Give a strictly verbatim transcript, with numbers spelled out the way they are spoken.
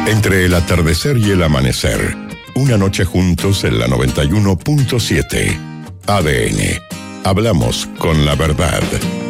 Entre el atardecer y el amanecer, una noche juntos en la noventa y uno punto siete. A D N. Hablamos con la verdad.